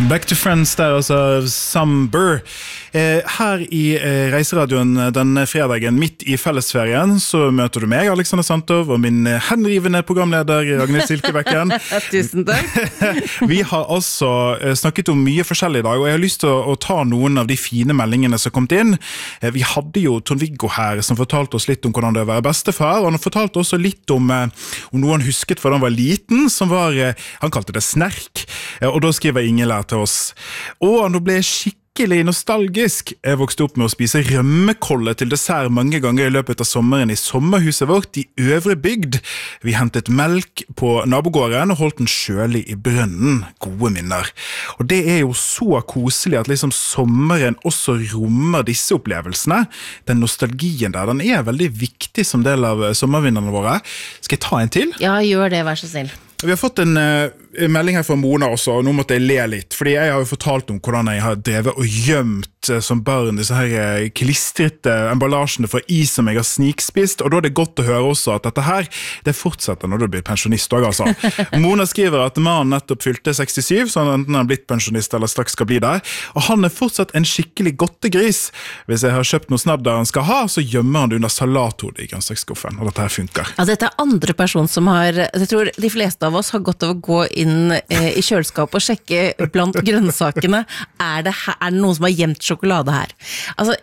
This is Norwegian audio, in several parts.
Back to Friends der, altså Sam Burr. Her i Reiseradioen den fredagen midt i fellesferien så møter du meg, Alexander Santov, og min henrivende programleder Ragnhild Silkebekken. Tusen takk. Vi har altså snakket om mye forskjellig i dag, og jeg har lyst til å ta noen av de fine meldingene som kom inn. Vi hadde jo Trond-Viggo her som fortalte oss litt om hvordan det var å være bestefar, og han fortalte også litt om noe han husket fra da han var liten, som var, han kalte det snerk, og da skriver Ingela til oss. Og nå ble skikkelig nostalgisk. Jeg vokste opp med å spise rømmekolle til dessert mange ganger i løpet av sommeren i sommerhuset vårt i Øvre Bygd. Vi hentet melk på nabogården og holdt den kjølig i brønnen. Gode minner. Og det er jo så koselig at liksom sommeren også rommer disse opplevelsene. Den nostalgien der, den er veldig viktig som del av sommervinnerne våre. Skal jeg ta en til? Ja, gjør det, vær så snill. Vi har fått en melding her fra Mona også, og nå måtte jeg le litt, fordi jeg har jo fortalt om hvordan jeg har drevet og gjemt som barn disse her klistrete emballasjene for is som jeg har snikspist, og da er det godt å høre også at dette her, det fortsetter når du blir pensjonist også, altså. Mona skriver at mannen nettopp fylte 67, så han enten har blitt pensjonist eller straks skal bli der, og han er fortsatt en skikkelig godtegris. Hvis jeg har kjøpt noe snadder han skal ha, så gjemmer han det under salathodet i grønnsaksskuffen, og dette her funker. Ja, dette er andre person som har, jeg tror de fleste av oss har gått av å gå inn i kjøleskapet og sjekke blant grønnsakene, er det noen som har gjemt sjokolade her? Altså,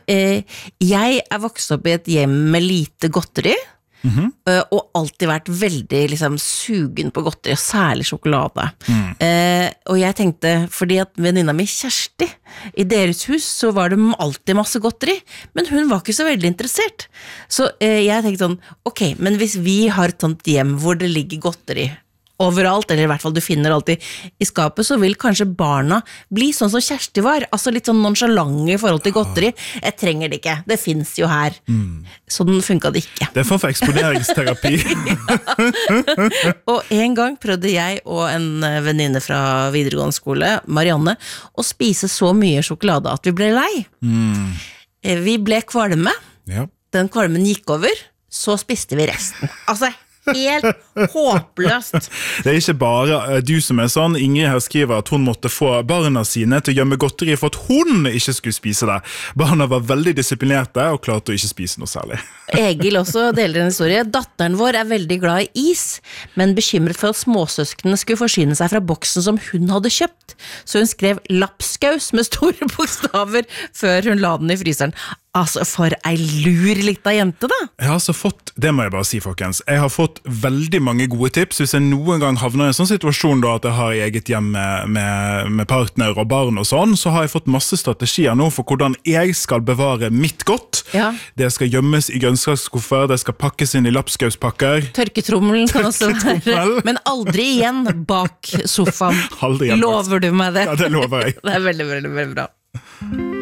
jeg er vokst opp i et hjem med lite godteri, og alltid vært veldig liksom, sugen på godteri, og særlig sjokolade. Og jeg tenkte, fordi at venninna mi Kjersti, i deres hus så var det alltid masse godteri, men hun var ikke så veldig interessert. Så jeg tenkte sånn, ok, men hvis vi har et sånt hjem hvor det ligger godteri overalt, eller i hvert fall du finner alltid i skapet, så vil kanskje barna bli sånn som Kjersti var, altså litt sånn nonchalant i forhold til godteri. Jeg trenger det ikke, det finnes jo her. Sånn funket det ikke. Det er for eksponeringsterapi. Og en gang prøvde jeg og en venninne fra videregående skole, Marianne, å spise så mye sjokolade at vi ble lei. Vi ble kvalme, den kvalmen gikk over, så spiste vi resten. Altså, helt håpløst. Det er ikke bare du som er sånn. Ingrid her skriver at hun måtte få barna sine til å gjemme godteri for at hun ikke skulle spise det. Barna var veldig disiplinerte og klarte å ikke spise noe særlig. Egil også deler en historie. Datteren vår er veldig glad i is, men bekymret for at småsøskene skulle forsyne seg fra boksen som hun hadde kjøpt. Så hun skrev lapskaus med store bokstaver før hun la den i fryseren. Altså, for ei lur lita jente da. Jeg har altså fått, det må jeg bare si folkens, jeg har fått veldig mange gode tips. Hvis jeg noen gang havner i en sånn situasjon da, at jeg har eget hjem med partner og barn og sånn, så har jeg fått masse strategier nå for hvordan jeg skal bevare mitt godt. Ja. Det skal gjemmes i grønnsakskuffer, det skal pakkes inn i lapskauspakker. Tørketrommelen kan også være, men aldri igjen bak sofaen. Aldri igjen. Lover du meg det? Ja, det lover jeg. Det er veldig, veldig, veldig bra.